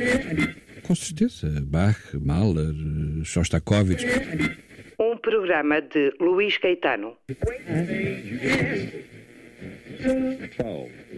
Com certeza. Bach, Mahler, Shostakovich. Um programa de Luís Caetano. 12.